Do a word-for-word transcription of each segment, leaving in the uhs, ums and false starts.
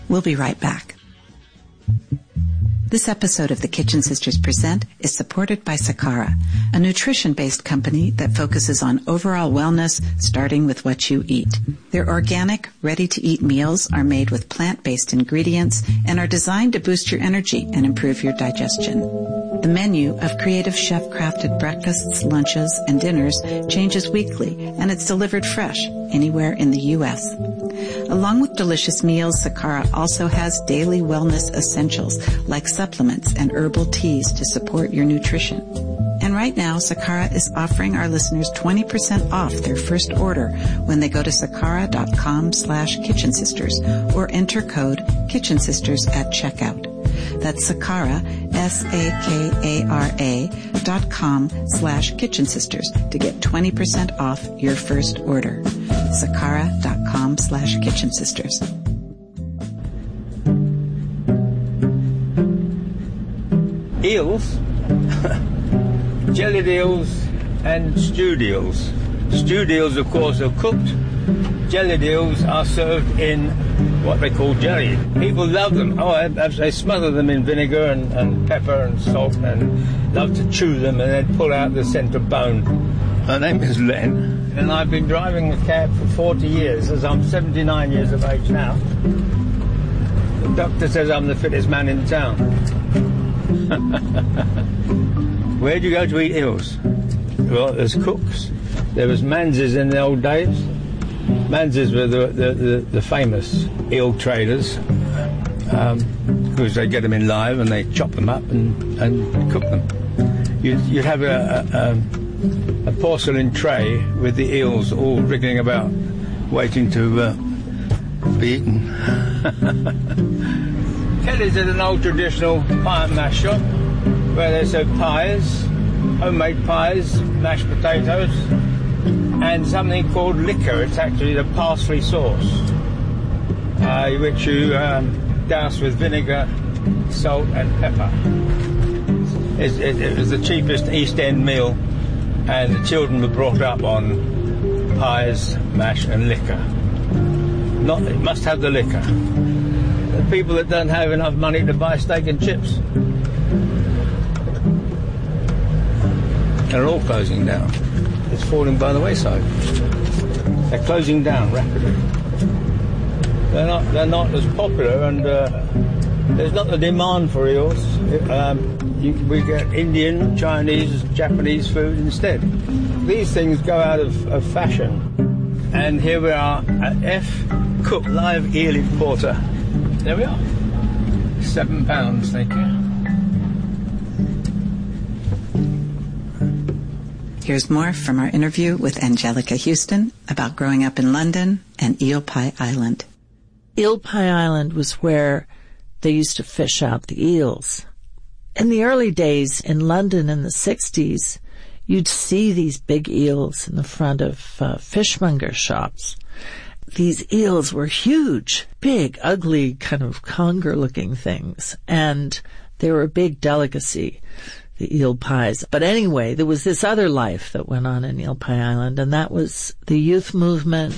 We'll be right back. This episode of the Kitchen Sisters Present is supported by Sakara, a nutrition-based company that focuses on overall wellness, starting with what you eat. Their organic, ready-to-eat meals are made with plant-based ingredients and are designed to boost your energy and improve your digestion. The menu of creative chef-crafted breakfasts, lunches, and dinners changes weekly, and it's delivered fresh anywhere in the U S Along with delicious meals, Sakara also has daily wellness essentials like supplements and herbal teas to support your nutrition. And right now, Sakara is offering our listeners twenty percent off their first order when they go to sakara.com slash kitchen sisters or enter code kitchen sisters at checkout. That's Sakara, S-A-K-A-R-A dot com slash kitchen sisters to get twenty percent off your first order. Sakara.com slash kitchen sisters. Eels, jellied eels and stewed eels. Stewed eels, of course, are cooked. Jellied eels are served in what they call jelly. People love them. Oh, they smother them in vinegar and, and pepper and salt and love to chew them and then pull out the centre bone. My name is Len, and I've been driving a cab for forty years, as I'm seventy-nine years of age now. The doctor says I'm the fittest man in town. Where do you go to eat eels? Well, there's cooks. There was Manses in the old days. Manses were the, the, the, the famous eel traders, um, because they get them in live and they chop them up and, and cook them. You'd, you'd have a, a, a porcelain tray with the eels all wriggling about, waiting to uh, be eaten. Kelly's is an old traditional pie and mash shop where they serve pies, homemade pies, mashed potatoes, and something called liquor. It's actually the parsley sauce, uh, which you um, douse with vinegar, salt and pepper. It, it, it was the cheapest East End meal, and the children were brought up on pies, mash and liquor. Not, it must have the liquor. The people that don't have enough money to buy steak and chips, they're all closing down. It's falling by the wayside. They're closing down rapidly. They're not. They're not as popular, and uh, there's not the demand for eels. Um, you, we get Indian, Chinese, Japanese food instead. These things go out of, of fashion, and here we are at F. Cook live eel importer. There we are. Seven pounds, thank you. Here's more from our interview with Angelica Houston about growing up in London and Eel Pie Island. Eel Pie Island was where they used to fish out the eels. In the early days in London in the sixties, you'd see these big eels in the front of uh, fishmonger shops. These eels were huge, big, ugly, kind of conger-looking things, and they were a big delicacy, the eel pies. But anyway, there was this other life that went on in Eel Pie Island, and that was the youth movement.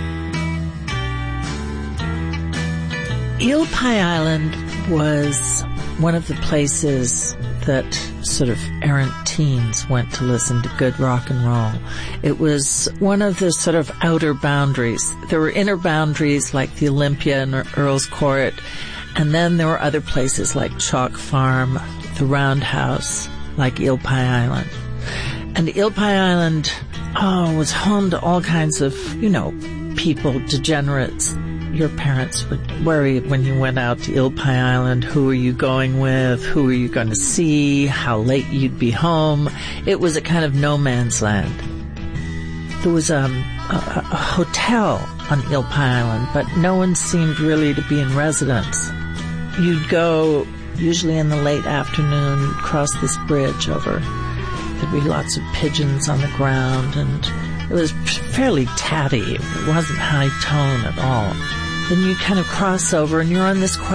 Eel Pie Island was one of the places that sort of errant teens went to listen to good rock and roll. It was one of the sort of outer boundaries. There were inner boundaries like the Olympia and Earl's Court, and then there were other places like Chalk Farm, the Roundhouse, like Eel Pie Island. And Eel Pie Island, oh, was home to all kinds of, you know, people, degenerates. Your parents would worry when you went out to Eel Pie Island, who are you going with, who are you going to see, how late you'd be home. It was a kind of no man's land. There was um, a, a hotel on Eel Pie Island, but no one seemed really to be in residence. You'd go, usually in the late afternoon, cross this bridge over. There'd be lots of pigeons on the ground, and it was fairly tatty. It wasn't high tone at all. Then you kind of cross over, and you're on this